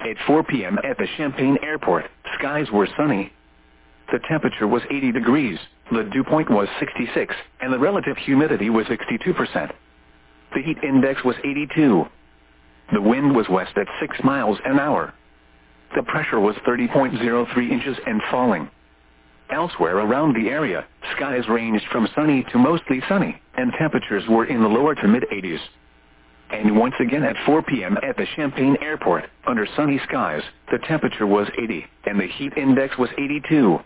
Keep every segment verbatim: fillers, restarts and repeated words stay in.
At four p m at the Champaign Airport, skies were sunny. The temperature was eighty degrees, the dew point was sixty-six, and the relative humidity was sixty-two percent. The heat index was eighty-two. The wind was west at six miles an hour. The pressure was thirty point zero three inches and falling. Elsewhere around the area, skies ranged from sunny to mostly sunny, and temperatures were in the lower to mid-eighties. And once again at four p m at the Champaign Airport, under sunny skies, the temperature was eighty, and the heat index was eighty-two.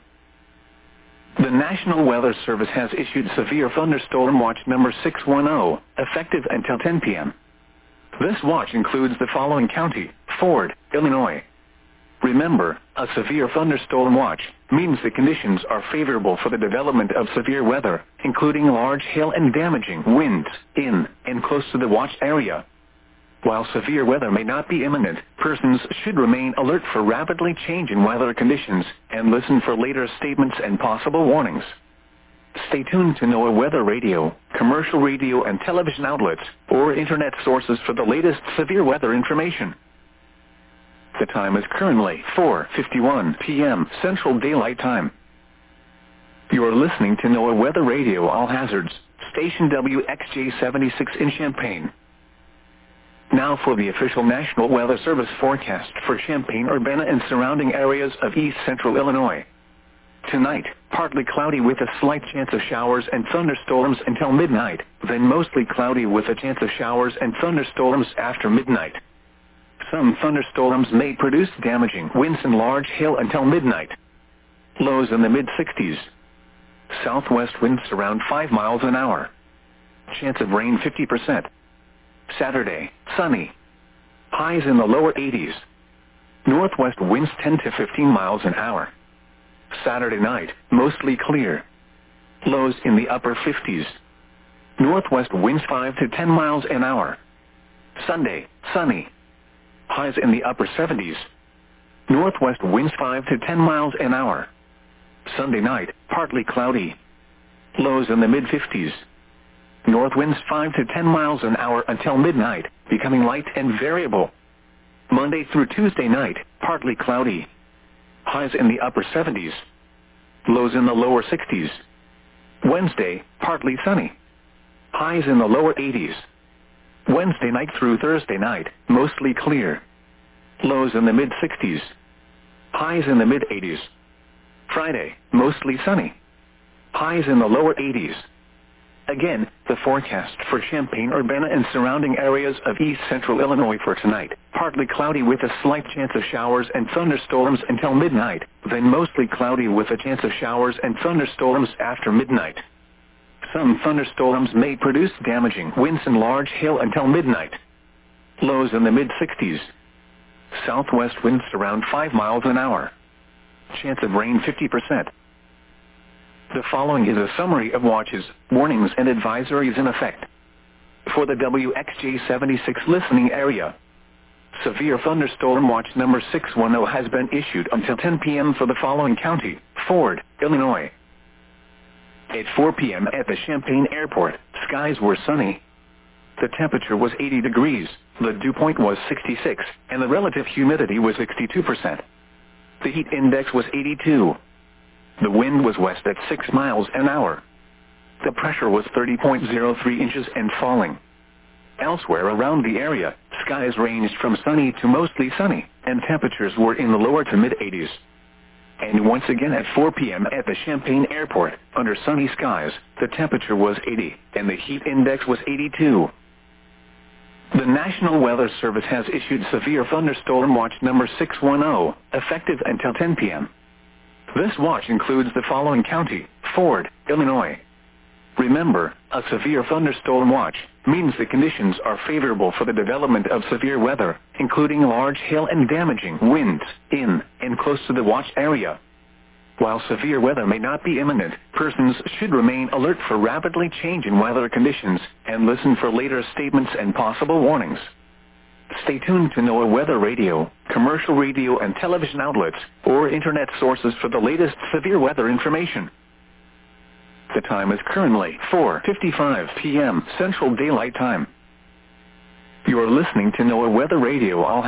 The National Weather Service has issued Severe Thunderstorm Watch number six one zero, effective until ten p m This watch includes the following county: Ford, Illinois. Remember, a severe thunderstorm watch means the conditions are favorable for the development of severe weather, including large hail and damaging winds, in and close to the watch area. While severe weather may not be imminent, persons should remain alert for rapidly changing weather conditions and listen for later statements and possible warnings. Stay tuned to NOAA Weather Radio, commercial radio and television outlets, or internet sources for the latest severe weather information. The time is currently four fifty-one p m Central Daylight Time. You are listening to NOAA Weather Radio All Hazards, station W X J seventy-six in Champaign. Now for the official National Weather Service forecast for Champaign-Urbana and surrounding areas of east central Illinois. Tonight, partly cloudy with a slight chance of showers and thunderstorms until midnight, then mostly cloudy with a chance of showers and thunderstorms after midnight. Some thunderstorms may produce damaging winds and large hail until midnight. Lows in the mid-sixties. Southwest winds around five miles an hour. Chance of rain fifty percent. Saturday, sunny. Highs in the lower eighties. Northwest winds ten to fifteen miles an hour. Saturday night, mostly clear. Lows in the upper fifties. Northwest winds five to ten miles an hour. Sunday, sunny. Highs in the upper seventies. Northwest winds five to ten miles an hour. Sunday night, partly cloudy. Lows in the mid-fifties. North winds five to ten miles an hour until midnight, becoming light and variable. Monday through Tuesday night, partly cloudy. Highs in the upper seventies. Lows in the lower sixties. Wednesday, partly sunny. Highs in the lower eighties. Wednesday night through Thursday night, mostly clear. Lows in the mid-sixties. Highs in the mid-eighties. Friday, mostly sunny. Highs in the lower eighties. Again, the forecast for Champaign-Urbana and surrounding areas of east central Illinois for tonight. Partly cloudy with a slight chance of showers and thunderstorms until midnight, then mostly cloudy with a chance of showers and thunderstorms after midnight. Some thunderstorms may produce damaging winds and large hail until midnight. Lows in the mid-sixties. Southwest winds around five miles an hour. Chance of rain fifty percent. The following is a summary of watches, warnings, and advisories in effect. For the W X J seventy-six listening area, Severe Thunderstorm Watch number six one zero has been issued until ten p m for the following county: Ford, Illinois. At four p m at the Champaign Airport, skies were sunny. The temperature was eighty degrees, the dew point was sixty-six, and the relative humidity was sixty-two percent. The heat index was eighty-two. The wind was west at six miles an hour. The pressure was thirty point zero three inches and falling. Elsewhere around the area, skies ranged from sunny to mostly sunny, and temperatures were in the lower to mid-eighties. And once again at four p m at the Champaign Airport, under sunny skies, the temperature was eighty, and the heat index was eighty-two. The National Weather Service has issued Severe Thunderstorm Watch number six one zero, effective until ten p m This watch includes the following county: Ford, Illinois. Remember, a severe thunderstorm watch means the conditions are favorable for the development of severe weather, including large hail and damaging winds, in and close to the watch area. While severe weather may not be imminent, persons should remain alert for rapidly changing weather conditions and listen for later statements and possible warnings. Stay tuned to NOAA Weather Radio, commercial radio and television outlets, or internet sources for the latest severe weather information. The time is currently four fifty-five p m Central Daylight Time. You are listening to NOAA Weather Radio All